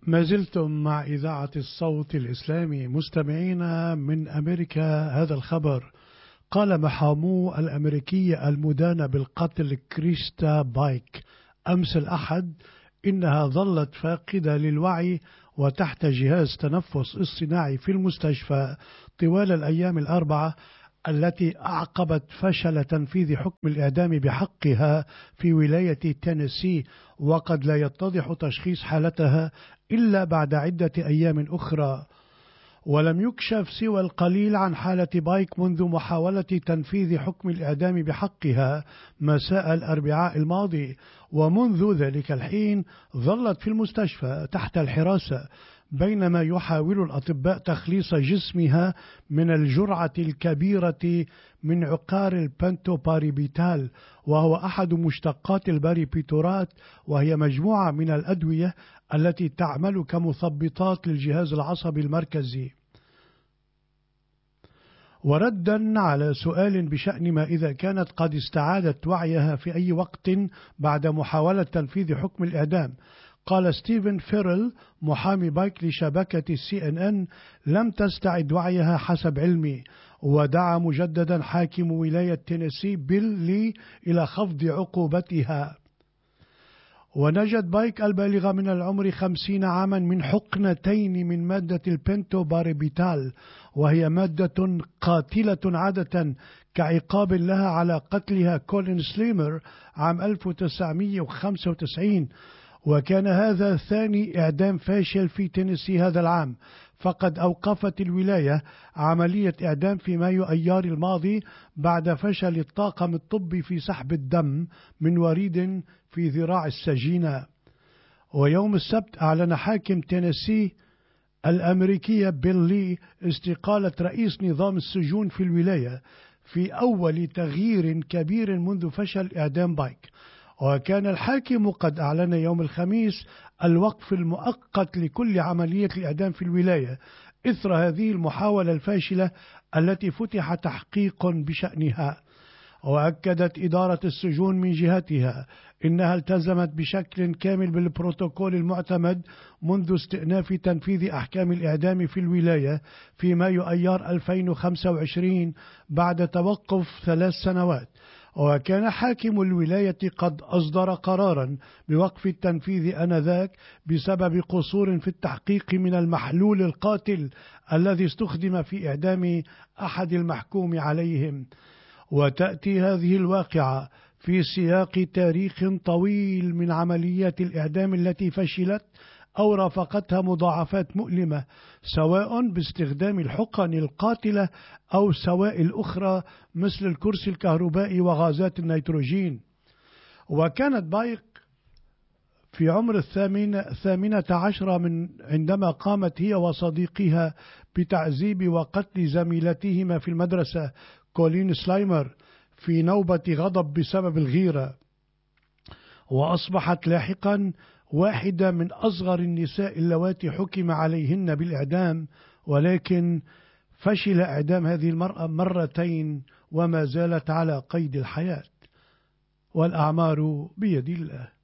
ما زلتم مع إذاعة الصوت الإسلامي مستمعين من أمريكا. هذا الخبر: قال محامو الأمريكية المدانة بالقتل كريستا بايك أمس الأحد إنها ظلت فاقدة للوعي وتحت جهاز تنفس اصطناعي في المستشفى طوال الأيام الأربعة التي أعقبت فشل تنفيذ حكم الإعدام بحقها في ولاية تينيسي، وقد لا يتضح تشخيص حالتها إلا بعد عدة أيام أخرى. ولم يكشف سوى القليل عن حالة بايك منذ محاولة تنفيذ حكم الإعدام بحقها مساء الأربعاء الماضي، ومنذ ذلك الحين ظلت في المستشفى تحت الحراسة بينما يحاول الأطباء تخليص جسمها من الجرعة الكبيرة من عقار البنتوباريبيتال، وهو أحد مشتقات الباريبيتورات، وهي مجموعة من الأدوية التي تعمل كمثبطات للجهاز العصبي المركزي. وردا على سؤال بشأن ما إذا كانت قد استعادت وعيها في أي وقت بعد محاولة تنفيذ حكم الإعدام، قال ستيفن فيرل محامي بايك لشبكة CNN: لم تستعد وعيها حسب علمي. ودعا مجددا حاكم ولاية تينيسي بيل لي إلى خفض عقوبتها. ونجت بايك البالغة من العمر 50 عاما من حقنتين من مادة البنتوباريبيتال، وهي مادة قاتلة عادة، كعقاب لها على قتلها كولين سليمر عام 1995. وكان هذا ثاني إعدام فاشل في تينيسي هذا العام، فقد أوقفت الولاية عملية إعدام في مايو أيار الماضي بعد فشل الطاقم الطبي في سحب الدم من وريد في ذراع السجينة. ويوم السبت أعلن حاكم تينيسي الأمريكية بيل لي استقالة رئيس نظام السجون في الولاية في أول تغيير كبير منذ فشل إعدام بايك. وكان الحاكم قد أعلن يوم الخميس الوقف المؤقت لكل عملية الإعدام في الولاية إثر هذه المحاولة الفاشلة التي فتح تحقيق بشأنها. وأكدت إدارة السجون من جهتها إنها التزمت بشكل كامل بالبروتوكول المعتمد منذ استئناف تنفيذ أحكام الإعدام في الولاية في مايو أيار 2025 بعد توقف 3 سنوات. وكان حاكم الولاية قد أصدر قرارا بوقف التنفيذ آنذاك بسبب قصور في التحقيق من المحلول القاتل الذي استخدم في إعدام أحد المحكوم عليهم. وتأتي هذه الواقعة في سياق تاريخ طويل من عمليات الإعدام التي فشلت أو رافقتها مضاعفات مؤلمة، سواء باستخدام الحقن القاتلة أو سوائل أخرى مثل الكرسي الكهربائي وغازات النيتروجين. وكانت بايك في عمر 18 من عندما قامت هي وصديقها بتعذيب وقتل زميلتهما في المدرسة كولين سلايمر في نوبة غضب بسبب الغيرة. وأصبحت لاحقا واحدة من أصغر النساء اللواتي حكم عليهن بالإعدام، ولكن فشل إعدام هذه المرأة مرتين وما زالت على قيد الحياة، والأعمار بيد الله.